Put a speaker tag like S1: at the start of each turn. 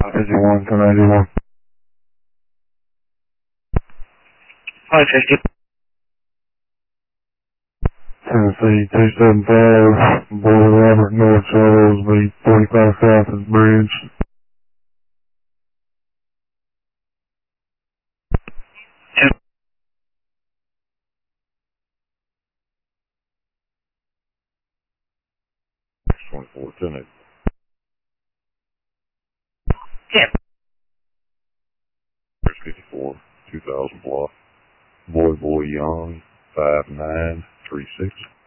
S1: 51 to 91.
S2: 550.
S1: Tennessee 275, Boy Robert, North Charlesby, 45 South is Bridge.
S2: Yep.
S1: 24, 10.
S2: Yep.
S1: 54, 2000 block. Boy Young, 5936.